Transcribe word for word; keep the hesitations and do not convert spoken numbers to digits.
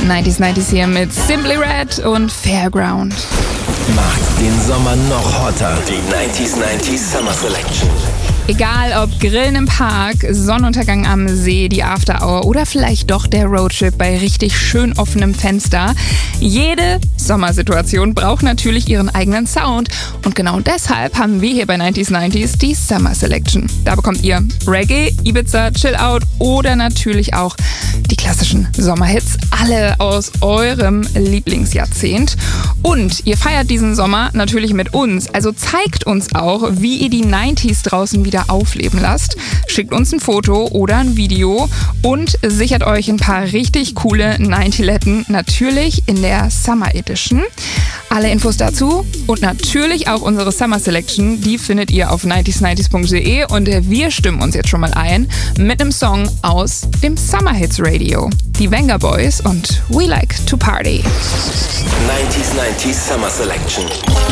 neunzig neunzig hier mit Simply Red und Fairground. Macht den Sommer noch hotter. Die neunzig neunzig Summer Selection. Egal ob Grillen im Park, Sonnenuntergang am See, die After Hour oder vielleicht doch der Roadtrip bei richtig schön offenem Fenster. Jede Sommersituation braucht natürlich ihren eigenen Sound. Und genau deshalb haben wir hier bei neunzig neunzig die Summer Selection. Da bekommt ihr Reggae, Ibiza, Chill Out oder natürlich auch die klassischen Sommerhits. Alle aus eurem Lieblingsjahrzehnt. Und ihr feiert diesen Sommer natürlich mit uns. Also zeigt uns auch, wie ihr die neunziger draußen wieder aufleben lasst. Schickt uns ein Foto oder ein Video und sichert euch ein paar richtig coole neunziger-Letten, natürlich in der Summer Edition. Alle Infos dazu und natürlich auch unsere Summer Selection, die findet ihr auf neunzig neunzig punkt de und wir stimmen uns jetzt schon mal ein mit einem Song aus dem Summer Hits Radio. Die Venga Boys und We Like to Party. neunzig neunzig Summer Selection.